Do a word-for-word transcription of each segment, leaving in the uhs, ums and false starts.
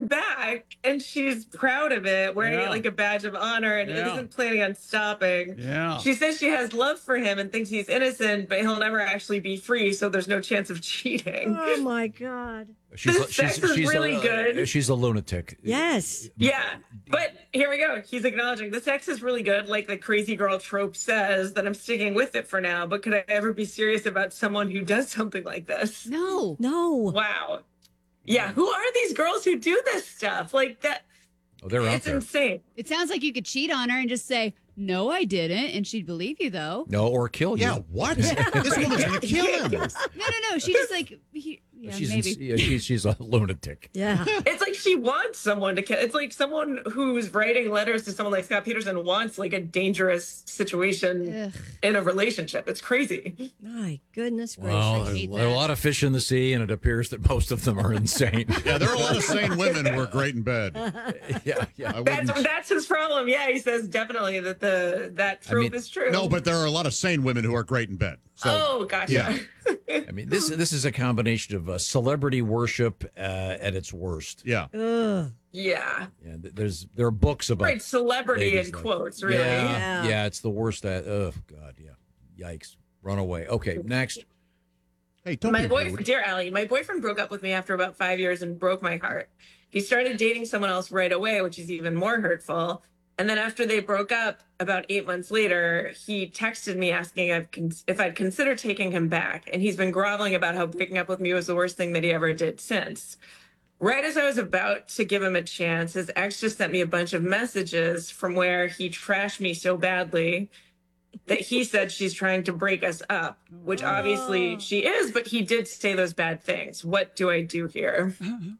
back, and she's proud of it, wearing Yeah. it like a badge of honor, and Yeah. isn't planning on stopping. Yeah. She says she has love for him and thinks he's innocent, but he'll never actually be free, so there's no chance of cheating. Oh my God. She's The sex is really a, good. She's a lunatic. Yes. Yeah, but here we go. He's acknowledging the sex is really good, like the crazy girl trope says, that I'm sticking with it for now, but could I ever be serious about someone who does something like this? No. No. Wow. Yeah, who are these girls who do this stuff? Like that, Oh, they're out it's there. insane. It sounds like you could cheat on her and just say, no, I didn't. And she'd believe you, though. No, or kill you. Yeah, what? This woman's going to kill him. No, no, no. She just like, he, yeah, she's maybe. yeah, she's she's a lunatic. Yeah. It's like she wants someone to kill. It's like someone who's writing letters to someone like Scott Peterson wants like a dangerous situation Ugh. in a relationship. It's crazy. My goodness gracious. Well, I there's hate there are a that. lot of fish in the sea, and it appears that most of them are insane. Yeah, there are a lot of sane women who are great in bed. yeah, yeah. I That's wouldn't. that's his problem. Yeah, he says definitely that the that trope mean, is true. No, but there are a lot of sane women who are great in bed. So, oh gotcha. yeah. I mean, this this is a combination of uh, celebrity worship uh, at its worst. yeah. Ugh. Yeah. Yeah, th- there's there are books about Right, celebrity ladies in like- quotes, really. Yeah, Yeah. yeah, it's the worst. That oh god, yeah, yikes, run away. Okay, next. Hey, don't My be boyfriend, rude. dear Allie, my boyfriend broke up with me after about five years and broke my heart. He started dating someone else right away, which is even more hurtful. And then after they broke up, about eight months later, he texted me asking if con- if I'd consider taking him back. And he's been groveling about how breaking up with me was the worst thing that he ever did since. Right as I was about to give him a chance, his ex just sent me a bunch of messages from where he trashed me so badly that he said she's trying to break us up, which obviously she is, but he did say those bad things. What do I do here?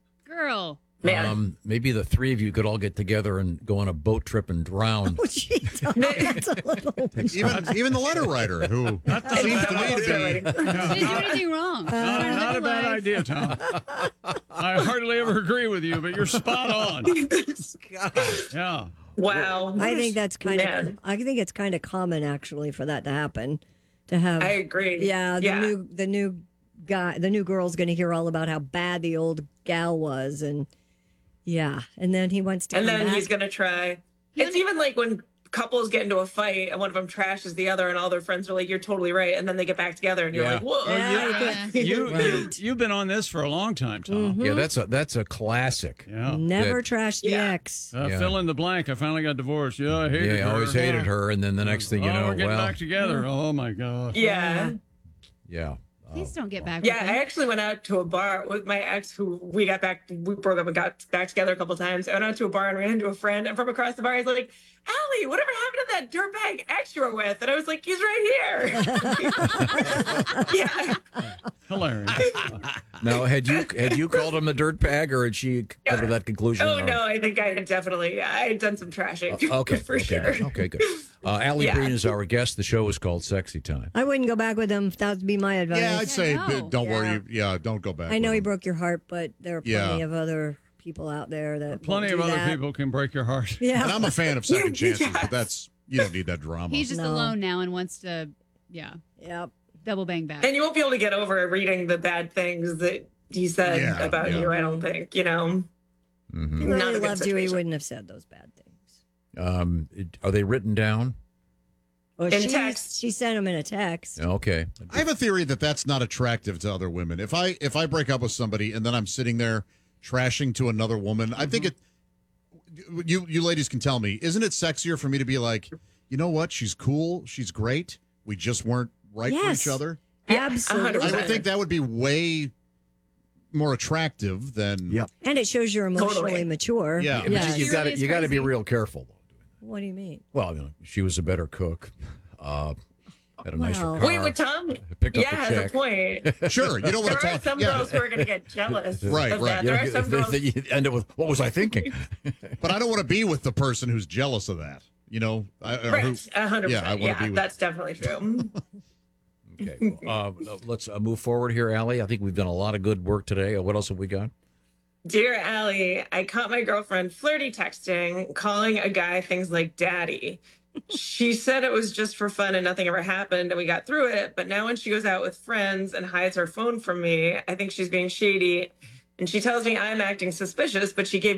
Girl. Man. Um, maybe the three of you could all get together and go on a boat trip and drown. Oh, geez. That's a little. Even even the letter writer who seems to me to be. She didn't do anything wrong. Not, not a bad idea, Tom. I hardly ever agree with you, but you're spot on. Yeah. Wow. I think that's kind Man. of. I think it's kind of common actually for that to happen. To have. I agree. Yeah. The Yeah. new. The new guy. The new girl's going to hear all about how bad the old gal was, and yeah, and then he wants to. And come then back. he's going to try. It's even like when couples get into a fight and one of them trashes the other and all their friends are like, you're totally right. And then they get back together and you're Yeah. like, whoa. Yeah, Yeah. You, you, Right. you've been on this for a long time, Tom. Mm-hmm. Yeah, that's a that's a classic. Yeah. Never Good. trash the Yeah. ex. Uh, Yeah. Fill in the blank. I finally got divorced. Yeah, I hated Yeah, her. I always hated her, and then the next thing you oh, know, we're getting well, back together. Oh, my God. Yeah. yeah. Please don't get back Yeah, with I him. actually went out to a bar with my ex who we got back, we broke up and got back together a couple times. I went out to a bar and ran into a friend, and from across the bar, he's like, Allie, whatever happened to that dirtbag ex you were with? And I was like, he's right here. Yeah. Hilarious. Now, had you had you called him a dirtbag, or had she come to that conclusion? Oh, or- no, I think I had definitely, yeah, I had done some trashing. Okay, For okay, sure. okay, good. Uh, Allie Yeah. Breen is our guest. The show is called Sexy Time. I wouldn't go back with him. That would be my advice. Yeah, I'd say no. uh, don't Yeah. worry. Yeah, don't go back. I know with he him. broke your heart, but there are Yeah. plenty of other people out there that Plenty won't of do other that. people can break your heart. Yeah. And I'm a fan of second chances, but that's you don't need that drama. He's just No. alone now and wants to, yeah, Yep. double bang back. And you won't be able to get over reading the bad things that he said Yeah, about yeah. you, I don't think, you know? Mhm. If he Not really a good loved you, he situation. wouldn't have said those bad things. Um, it- are they written down? Well, In she, text. She sent him in a text. Okay. I have a theory that that's not attractive to other women. If I if I break up with somebody and then I'm sitting there trashing to another woman, I think it. You you ladies can tell me, isn't it sexier for me to be like, you know what? She's cool. She's great. We just weren't right Yes. for each other. Yeah, Absolutely. one hundred I would percent. think that would be way more attractive than. Yep. And it shows you're emotionally Totally. mature. Yeah. But Yes. you got to Really is you got to be crazy. real careful though. What do you mean? Well, you know, she was a better cook. Uh, had a nicer Well- car. Wait, but Tom, Picked up yeah, the has a check. point. Sure, you don't want There to are talk. some yeah. girls who are going to get jealous Right, of right. that. You There know, are some the- girls. the- you end it with, what was I thinking? But I don't want to be with the person who's jealous of that. You know, I, or who- Right, a hundred Yeah, I percent. wanna Yeah, be with- that's definitely true. Okay. Uh, let's uh, move forward here, Allie. I think we've done a lot of good work today. Uh, what else have we got? Dear Allie, I caught my girlfriend flirty texting, calling a guy things like daddy. She said it was just for fun and nothing ever happened and we got through it. But now when she goes out with friends and hides her phone from me, I think she's being shady. And she tells me I'm acting suspicious, but she gave